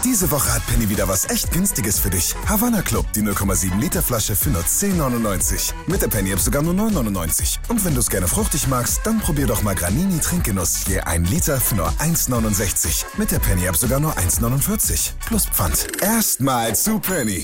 Diese Woche hat Penny wieder was echt Günstiges für dich. Havanna Club, die 0,7 Liter Flasche für nur 10,99. Mit der Penny App sogar nur 9,99. Und wenn du es gerne fruchtig magst, dann probier doch mal Granini Trinkgenuss. Je 1 Liter für nur 1,69. Mit der Penny App sogar nur 1,49. Plus Pfand. Erstmal zu Penny.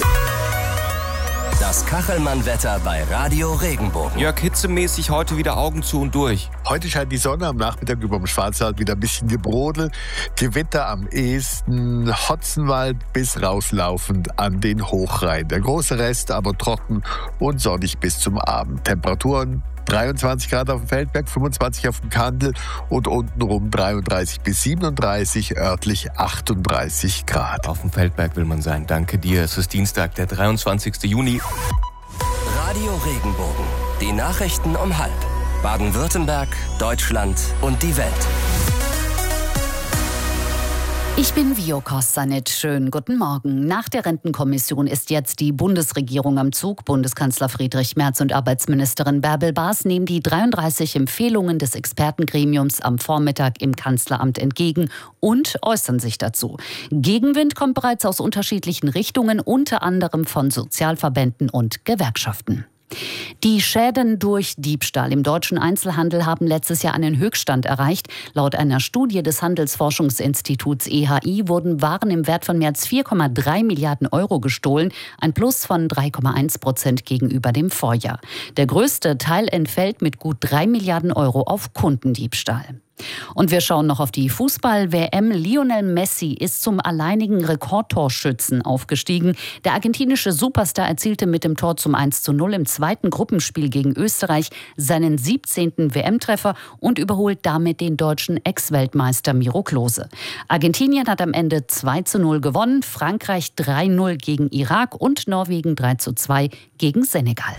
Das Kachelmann-Wetter bei Radio Regenbogen. Jörg, hitzemäßig heute wieder Augen zu und durch. Heute scheint die Sonne, am Nachmittag über dem Schwarzwald wieder ein bisschen gebrodelt. Gewitter am ehesten, Hotzenwald bis rauslaufend an den Hochrhein. Der große Rest aber trocken und sonnig bis zum Abend. Temperaturen 23 Grad auf dem Feldberg, 25 auf dem Kandel und untenrum 33 bis 37, örtlich 38 Grad. Auf dem Feldberg will man sein. Danke dir. Es ist Dienstag, der 23. Juni. Radio Regenbogen. Die Nachrichten um 12:30. Baden-Württemberg, Deutschland und die Welt. Ich bin Vio Kostanic. Schönen guten Morgen. Nach der Rentenkommission ist jetzt die Bundesregierung am Zug. Bundeskanzler Friedrich Merz und Arbeitsministerin Bärbel Baas nehmen die 33 Empfehlungen des Expertengremiums am Vormittag im Kanzleramt entgegen und äußern sich dazu. Gegenwind kommt bereits aus unterschiedlichen Richtungen, unter anderem von Sozialverbänden und Gewerkschaften. Die Schäden durch Diebstahl im deutschen Einzelhandel haben letztes Jahr einen Höchststand erreicht. Laut einer Studie des Handelsforschungsinstituts EHI wurden Waren im Wert von mehr als 4,3 Milliarden Euro gestohlen, ein Plus von 3,1% gegenüber dem Vorjahr. Der größte Teil entfällt mit gut 3 Milliarden Euro auf Kundendiebstahl. Und wir schauen noch auf die Fußball-WM. Lionel Messi ist zum alleinigen Rekordtorschützen aufgestiegen. Der argentinische Superstar erzielte mit dem Tor zum 1:0 im zweiten Gruppenspiel gegen Österreich seinen 17. WM-Treffer und überholt damit den deutschen Ex-Weltmeister Miro Klose. Argentinien hat am Ende 2:0 gewonnen, Frankreich 3:0 gegen Irak und Norwegen 3:2 gegen Senegal.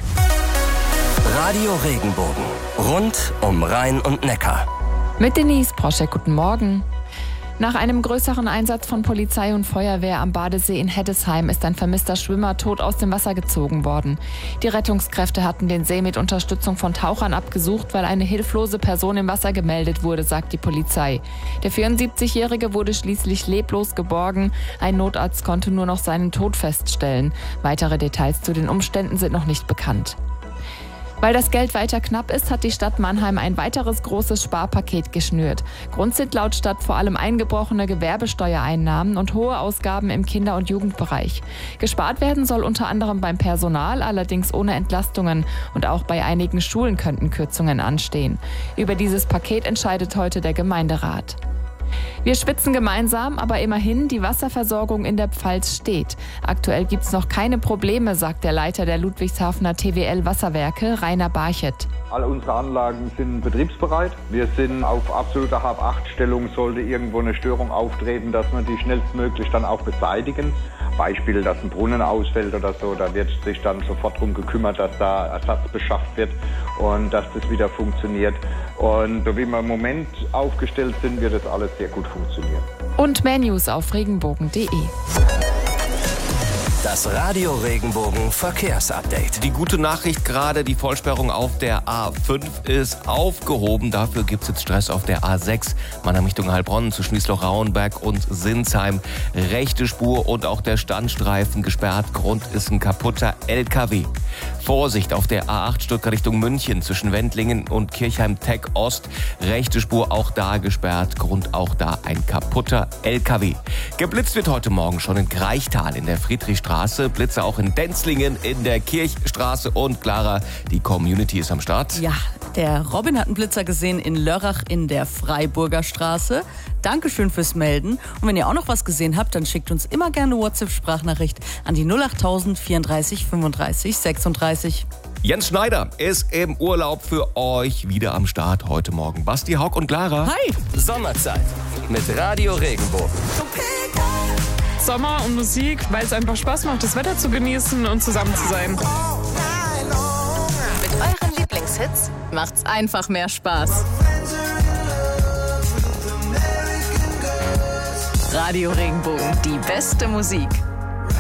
Radio Regenbogen. Rund um Rhein und Neckar. Mit Denise Proschek, guten Morgen. Nach einem größeren Einsatz von Polizei und Feuerwehr am Badesee in Heddesheim ist ein vermisster Schwimmer tot aus dem Wasser gezogen worden. Die Rettungskräfte hatten den See mit Unterstützung von Tauchern abgesucht, weil eine hilflose Person im Wasser gemeldet wurde, sagt die Polizei. Der 74-Jährige wurde schließlich leblos geborgen. Ein Notarzt konnte nur noch seinen Tod feststellen. Weitere Details zu den Umständen sind noch nicht bekannt. Weil das Geld weiter knapp ist, hat die Stadt Mannheim ein weiteres großes Sparpaket geschnürt. Grund sind laut Stadt vor allem eingebrochene Gewerbesteuereinnahmen und hohe Ausgaben im Kinder- und Jugendbereich. Gespart werden soll unter anderem beim Personal, allerdings ohne Entlastungen. Und auch bei einigen Schulen könnten Kürzungen anstehen. Über dieses Paket entscheidet heute der Gemeinderat. Wir schwitzen gemeinsam, aber immerhin, die Wasserversorgung in der Pfalz steht. Aktuell gibt es noch keine Probleme, sagt der Leiter der Ludwigshafener TWL Wasserwerke, Rainer Barchet. All unsere Anlagen sind betriebsbereit. Wir sind auf absoluter Hab-Acht-Stellung, sollte irgendwo eine Störung auftreten, dass wir die schnellstmöglich dann auch beseitigen. Beispiel, dass ein Brunnen ausfällt oder so, da wird sich dann sofort darum gekümmert, dass da Ersatz beschafft wird und dass das wieder funktioniert. Und so wie wir im Moment aufgestellt sind, wird das alles sehr gut funktionieren. Und mehr News auf regenbogen.de. Das Radio Regenbogen Verkehrsupdate. Die gute Nachricht gerade, die Vollsperrung auf der A5 ist aufgehoben. Dafür gibt es jetzt Stress auf der A6. Mannheim Richtung Heilbronn zwischen Wiesloch-Rauenberg und Sinsheim. Rechte Spur und auch der Standstreifen gesperrt. Grund ist ein kaputter LKW. Vorsicht auf der A8 Stuttgart Richtung München zwischen Wendlingen und Kirchheim-Tech Ost. Rechte Spur auch da gesperrt. Grund auch da ein kaputter LKW. Geblitzt wird heute Morgen schon in Greichtal in der Friedrichstraße. Blitze auch in Denzlingen in der Kirchstraße. Und Clara, die Community ist am Start. Ja, der Robin hat einen Blitzer gesehen in Lörrach in der Freiburger Straße. Dankeschön fürs Melden. Und wenn ihr auch noch was gesehen habt, dann schickt uns immer gerne eine WhatsApp-Sprachnachricht an die 08000 34 35 36. Jens Schneider ist im Urlaub für euch wieder am Start heute Morgen. Basti, Haug und Clara. Hi! Sommerzeit mit Radio Regenbogen. Sommer und Musik, weil es einfach Spaß macht, das Wetter zu genießen und zusammen zu sein. Mit euren Lieblingshits macht's einfach mehr Spaß. Radio Regenbogen, die beste Musik.